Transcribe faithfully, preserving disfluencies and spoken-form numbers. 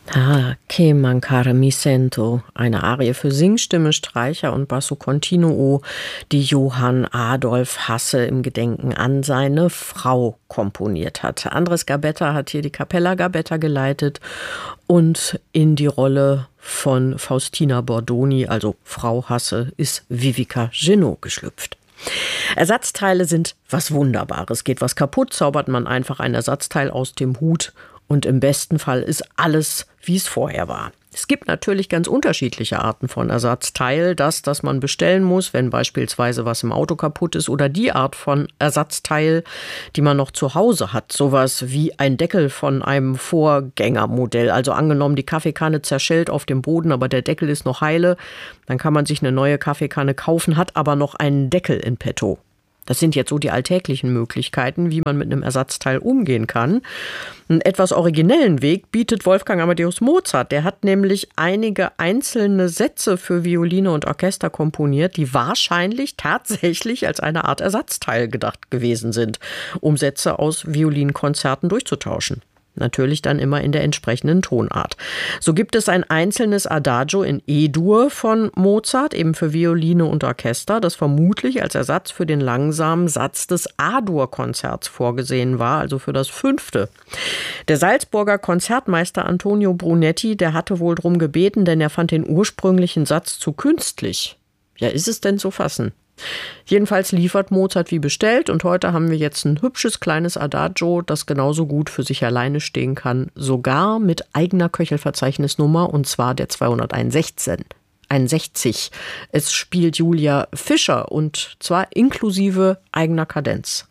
Ah, che mancare mi sento, eine Arie für Singstimme, Streicher und Basso Continuo, die Johann Adolf Hasse im Gedenken an seine Frau komponiert hat. Andres Gabetta hat hier die Cappella Gabetta geleitet und in die Rolle von Faustina Bordoni, also Frau Hasse, ist Vivica Genot geschlüpft. Ersatzteile sind was Wunderbares. Geht was kaputt, zaubert man einfach ein Ersatzteil aus dem Hut und im besten Fall ist alles, wie es vorher war. Es gibt natürlich ganz unterschiedliche Arten von Ersatzteil. Das, das man bestellen muss, wenn beispielsweise was im Auto kaputt ist, oder die Art von Ersatzteil, die man noch zu Hause hat. Sowas wie ein Deckel von einem Vorgängermodell. Also angenommen, die Kaffeekanne zerschellt auf dem Boden, aber der Deckel ist noch heile. Dann kann man sich eine neue Kaffeekanne kaufen, hat aber noch einen Deckel in petto. Das sind jetzt so die alltäglichen Möglichkeiten, wie man mit einem Ersatzteil umgehen kann. Einen etwas originellen Weg bietet Wolfgang Amadeus Mozart. Der hat nämlich einige einzelne Sätze für Violine und Orchester komponiert, die wahrscheinlich tatsächlich als eine Art Ersatzteil gedacht gewesen sind, um Sätze aus Violinkonzerten durchzutauschen. Natürlich dann immer in der entsprechenden Tonart. So gibt es ein einzelnes Adagio in E-Dur von Mozart, eben für Violine und Orchester, das vermutlich als Ersatz für den langsamen Satz des A-Dur-Konzerts vorgesehen war, also für das fünfte. Der Salzburger Konzertmeister Antonio Brunetti, der hatte wohl drum gebeten, denn er fand den ursprünglichen Satz zu künstlich. Ja, ist es denn zu fassen? Jedenfalls liefert Mozart wie bestellt und heute haben wir jetzt ein hübsches kleines Adagio, das genauso gut für sich alleine stehen kann, sogar mit eigener Köchelverzeichnisnummer, und zwar der zweihundertsechzehn. einundsechzig. Es spielt Julia Fischer und zwar inklusive eigener Kadenz.